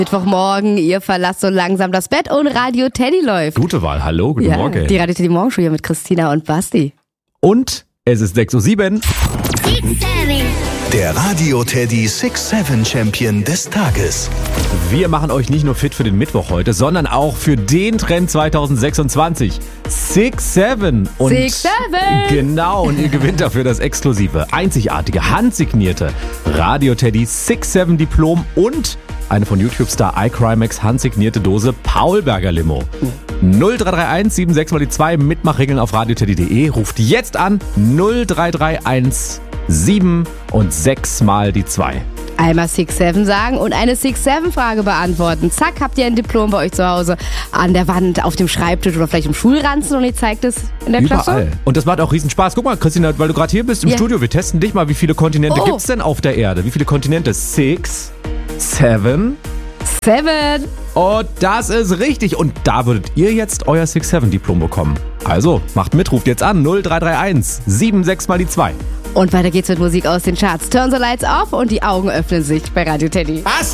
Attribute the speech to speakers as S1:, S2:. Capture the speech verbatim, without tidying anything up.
S1: Mittwochmorgen, ihr verlasst so langsam das Bett und Radio Teddy läuft.
S2: Gute Wahl, hallo, guten
S1: ja,
S2: Morgen.
S1: Die Radio Teddy Morgenshow hier mit Christina und Basti.
S2: Und es ist sechs Uhr sieben.
S3: Der Radio Teddy six seven Champion des Tages.
S2: Wir machen euch nicht nur fit für den Mittwoch heute, sondern auch für den Trend zwanzig sechsundzwanzig. six seven. Und
S1: six seven.
S2: Genau, und ihr gewinnt dafür das exklusive, einzigartige, handsignierte Radio Teddy six seven Diplom und eine von YouTube-Star iCrimex handsignierte Dose Paulberger Limo. null drei drei eins sieben sechs mal die zwei, Mitmachregeln auf radioteddy punkt de. Ruft jetzt an null drei drei eins sieben und sechs mal die zwei.
S1: Einmal six seven sagen und eine six seven Frage beantworten. Zack, habt ihr ein Diplom bei euch zu Hause an der Wand, auf dem Schreibtisch oder vielleicht im Schulranzen und ihr zeigt es in der Klasse.
S2: Überall. Und das macht auch riesen Spaß. Guck mal, Christina, weil du gerade hier bist im
S1: Ja.
S2: Studio, wir testen dich mal. Wie viele Kontinente
S1: Oh.
S2: gibt's denn auf der Erde? Wie viele Kontinente? Six, seven.
S1: Seven.
S2: Und das ist richtig. Und da würdet ihr jetzt euer six seven Diplom bekommen. Also, macht mit, ruft jetzt an null drei drei eins sieben sechs mal die zwei.
S1: Und weiter geht's mit Musik aus den Charts. Turn the lights off und die Augen öffnen sich bei Radio Teddy.
S2: Was?